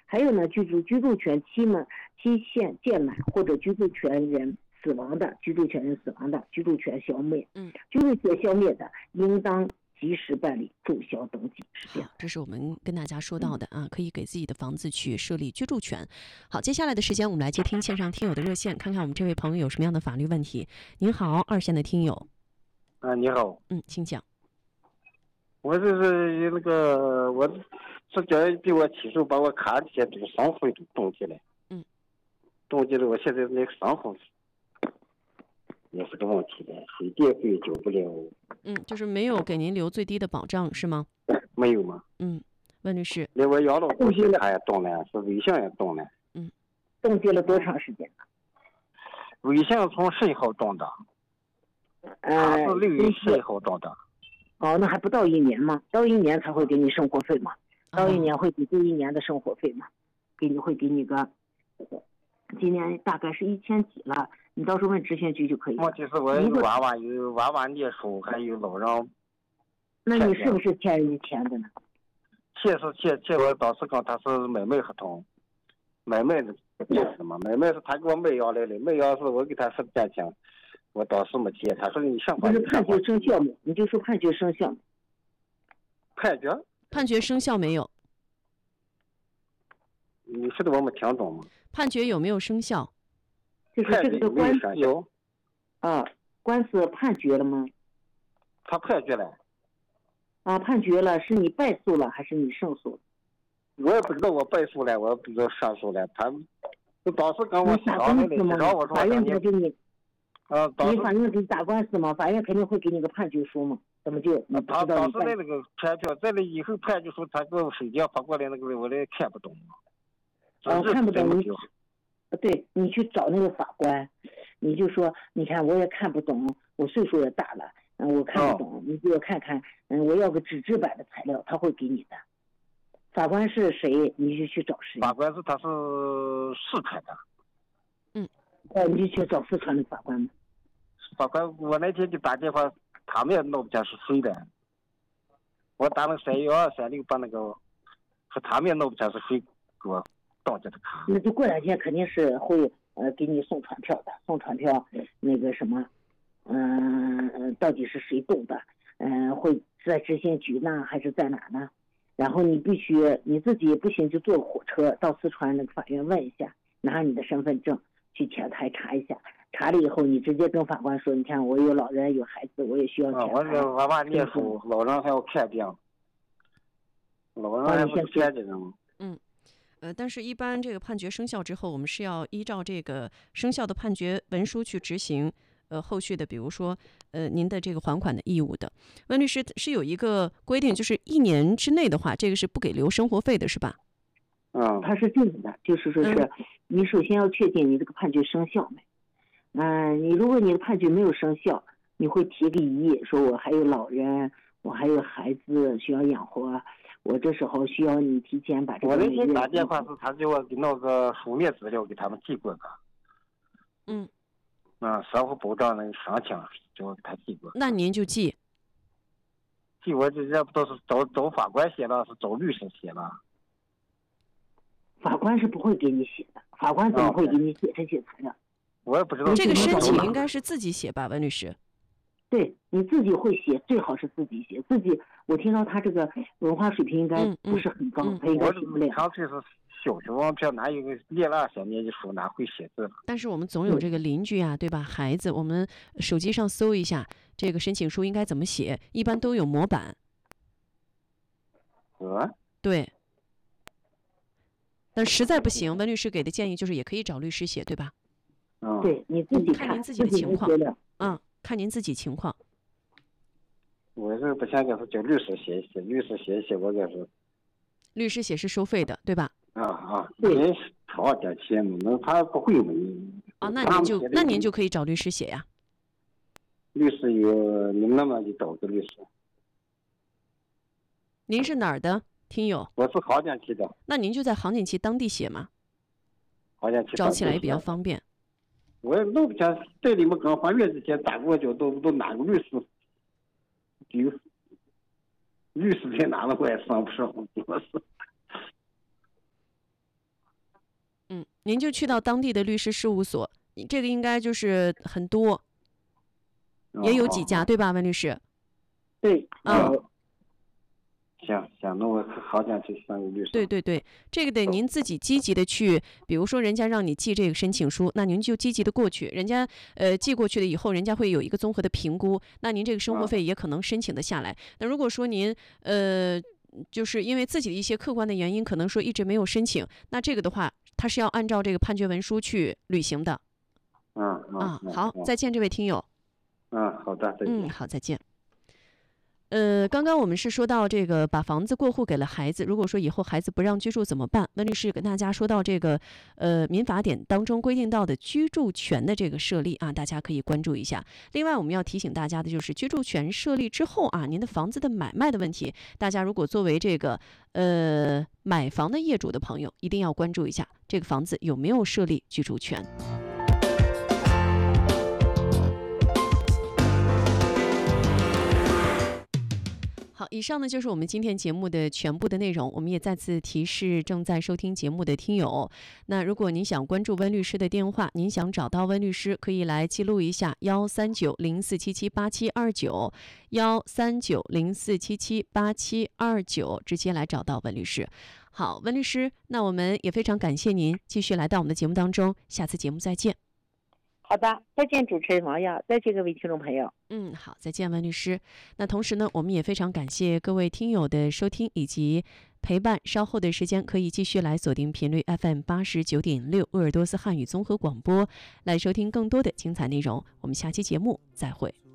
还有呢，居住权期限届满或者居住权人死亡的，居住权消灭，居住权消灭的，应当及时办理注销登记。是这样。 这是我们跟大家说到的啊，可以给自己的房子去设立居住权。好，接下来的时间我们来接听线上听友的热线，看看我们这位朋友有什么样的法律问题。您好，二线的听友。 你好。 请讲。 我就是我是叫人给我起诉，把我卡底下这个商户都冻结了。冻结了，我现在那个商户也是个问题的，水电费交不了。 就是没有给您留最低的保障是吗？ 没有吗？ 温律师。 连我养老保险卡也冻了，是微信也冻了。 冻结了多长时间了？ 微信从11号冻的，他是6月11号冻的。 那还不到1年吗？到1年才会给你生活费嘛？到1年会给这1年的生活费嘛？会给你个，今年大概是1000几了，你到时候问直选局就可以了。 问题是我有娃娃念书，还有老人。 那你是不是欠人家钱的呢？ 欠我当时跟他是买卖合同，买卖的什么？买卖是他给我卖羊来了，卖羊是我给他说价钱。我当时没接，他说你上法院。 不是判决生效吗？你就说判决生效。 判决生效没有？ 你说的我没听懂吗？ 判决有没有生效？ 就是这个官司官司判决了吗？ 他判决了。 判决了，是你败诉了还是你胜诉了？ 我也不知道我败诉了，我也不知道胜诉了。他当时跟我打官司吗？法院不给你。你法院给你打官司吗？法院肯定会给你个判决书嘛？怎么就你不知道？ 他当时的那个传票，在那以后判决书他给我手机发过来那个，我也看不懂。 看不懂对，你去找那个法官，你就说，你看我也看不懂，我岁数也大了，我看不懂，你给我看看，我要个纸质版的材料，他会给你的。法官是谁，你就去找谁。 法官他是四川的。 你就去找四川的法官。 法官，我那天就打电话，他们也弄不清是谁的。我打了31236把那个，说他们也弄不清是谁给我冻结的卡。 那就过2天肯定是会给你送传票的，送传票那个什么，到底是谁冻的？会在知县局呢，还是在哪呢？然后你必须你自己不行就坐火车到四川那个法院问一下，拿你的身份证去前台查一下，查了以后你直接跟法官说，你看我有老人有孩子，我也需要前台。 我这娃娃念书，老人还要看病，老人还不是看这个吗？ 但是一般这个判决生效之后，我们是要依照这个生效的判决文书去执行后续的，比如说您的这个还款的义务的。温律师是有一个规定，就是1年之内的话，这个是不给留生活费的，是吧？ 他是这样的，就是说是你首先要确定你这个判决生效没。你如果你的判决没有生效，你会提个异议，说我还有老人，我还有孩子需要养活，我这时候需要你提前把这个。 我那天打电话是他叫我给弄个书面资料给他们寄过去。生活保障那个申请叫我给他寄过。 那您就寄。 我这不都是找法官写了，是找律师写了？ 法官是不会给你写的，法官怎么会给你写这些材料？ 我也不知道。 这个申请应该是自己写吧，温律师？ 对，你自己会写，最好是自己写。我听到他这个文化水平应该不是很高，他应该写不了。 他这是小学文凭，哪有个念了2年级书，哪会写字？ 但是我们总有这个邻居啊，对吧？孩子，我们手机上搜一下这个申请书应该怎么写，一般都有模板。对。但实在不行，温律师给的建议就是也可以找律师写，对吧？ 对，你自己看您自己的情况。看您自己情况。 我是不想给他叫律师写一写，律师写一写，我给是。 律师写是收费的，对吧？ 对，掏点钱嘛，那他不会嘛。 那您就可以找律师写呀。 律师有你们那么就找个律师。 您是哪儿的听友？ 我是杭锦旗的。 那您就在杭锦旗当地写嘛。 杭锦旗找起来也比较方便。 我也弄不清，在你们刚还愿之前打过交道，都哪个律师？律师在哪了，我也上不上。 您就去到当地的律师事务所，这个应该就是很多，也有几家，对吧，温律师？ 对， 行，那我好想去当律师。 对，这个得您自己积极的去，比如说人家让你寄这个申请书，那您就积极的过去，人家寄过去了以后，人家会有一个综合的评估，那您这个生活费也可能申请的下来。那如果说您就是因为自己的一些客观的原因，可能说一直没有申请，那这个的话，他是要按照这个判决文书去履行的。好，再见，这位听友。 好的，再见。 好，再见。刚刚我们是说到这个把房子过户给了孩子，如果说以后孩子不让居住怎么办？温律师跟大家说到这个民法典当中规定到的居住权的这个设立啊，大家可以关注一下。另外我们要提醒大家的就是居住权设立之后啊，您的房子的买卖的问题，大家如果作为这个买房的业主的朋友，一定要关注一下这个房子有没有设立居住权。好，以上呢就是我们今天节目的全部的内容。我们也再次提示正在收听节目的听友，那如果您想关注温律师的电话，您想找到温律师，可以来记录一下13904778729，13904778729，直接来找到温律师。好，温律师，那我们也非常感谢您继续来到我们的节目当中，下次节目再见。 好的，再见，主持人王耀，再见各位听众朋友。 好，再见，温律师。那同时呢，我们也非常感谢各位听友的收听以及陪伴。稍后的时间可以继续来锁定频率 FM89.6鄂尔多斯汉语综合广播，来收听更多的精彩内容。我们下期节目再会。